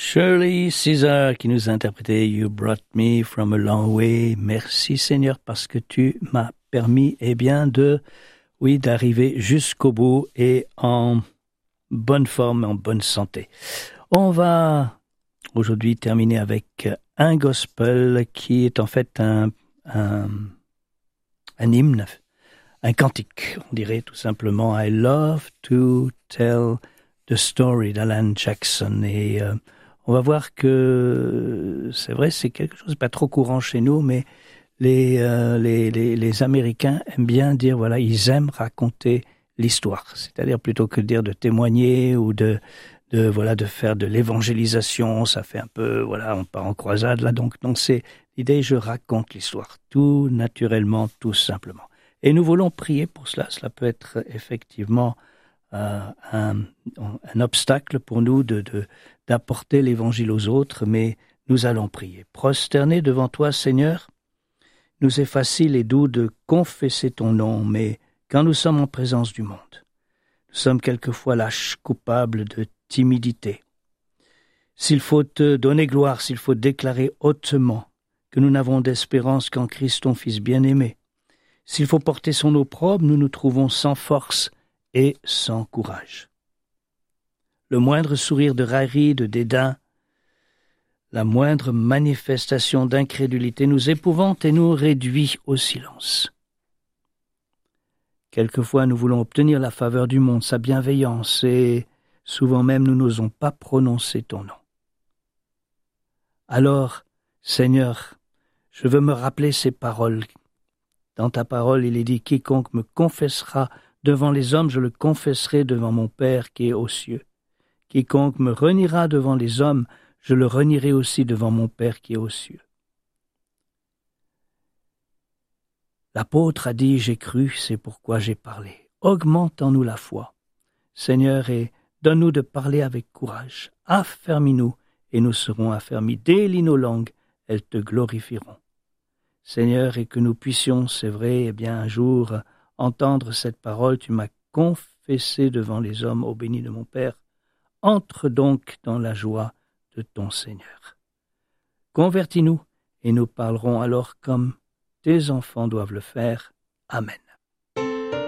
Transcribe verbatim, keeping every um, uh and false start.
Shirley Caesar qui nous a interprété You Brought Me From a Long Way. Merci Seigneur parce que tu m'as permis eh bien de oui d'arriver jusqu'au bout et en bonne forme, en bonne santé. On va aujourd'hui terminer avec un gospel qui est en fait un un, un hymne, un cantique, on dirait tout simplement I love to tell the story d'Alan Jackson et euh, on va voir que c'est vrai, c'est quelque chose de pas trop courant chez nous, mais les, euh, les, les, les Américains aiment bien dire, voilà, ils aiment raconter l'histoire. C'est-à-dire plutôt que de dire de témoigner ou de, de, voilà, de faire de l'évangélisation, ça fait un peu, voilà, on part en croisade là. Donc, donc c'est l'idée, je raconte l'histoire, tout naturellement, tout simplement. Et nous voulons prier pour cela. Cela peut être effectivement euh, un, un obstacle pour nous de, de d'apporter l'évangile aux autres, mais nous allons prier. Prosternés devant toi, Seigneur, nous est facile et doux de confesser ton nom, mais quand nous sommes en présence du monde, nous sommes quelquefois lâches, coupables de timidité. S'il faut te donner gloire, s'il faut déclarer hautement que nous n'avons d'espérance qu'en Christ ton Fils bien-aimé, s'il faut porter son opprobre, nous nous trouvons sans force et sans courage. Le moindre sourire de raillerie, de dédain, la moindre manifestation d'incrédulité nous épouvante et nous réduit au silence. Quelquefois, nous voulons obtenir la faveur du monde, sa bienveillance, et souvent même nous n'osons pas prononcer ton nom. Alors, Seigneur, je veux me rappeler ces paroles. Dans ta parole, il est dit « Quiconque me confessera devant les hommes, je le confesserai devant mon Père qui est aux cieux. Quiconque me reniera devant les hommes, je le renierai aussi devant mon Père qui est aux cieux. » L'apôtre a dit « J'ai cru, c'est pourquoi j'ai parlé. » Augmente en nous la foi, Seigneur, et donne-nous de parler avec courage. Affermis-nous, et nous serons affermis. Délie nos langues, elles te glorifieront. Seigneur, et que nous puissions, c'est vrai, eh bien un jour entendre cette parole, tu m'as confessé devant les hommes, ô béni de mon Père. Entre donc dans la joie de ton Seigneur. Convertis-nous, et nous parlerons alors comme tes enfants doivent le faire. Amen.